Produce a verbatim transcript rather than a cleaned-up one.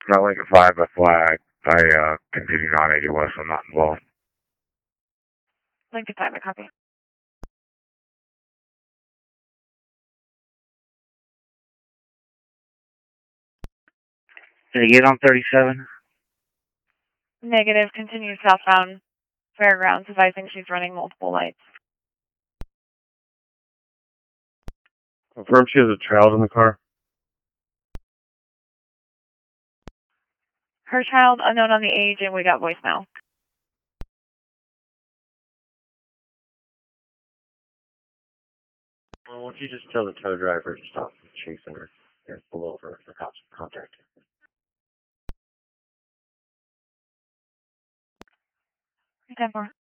No, Lincoln five, F Y I, I uh, continued on eighty West, I'm not involved. Lincoln five, I copy. Did he get on thirty-seven? Negative, continue southbound Fairgrounds, advising she's running multiple lights. Confirm she has a child in the car. Her child, unknown on the age, and we got voicemail. Well, why don't you just tell the tow driver to stop chasing her and pull over for cops contact? ten four.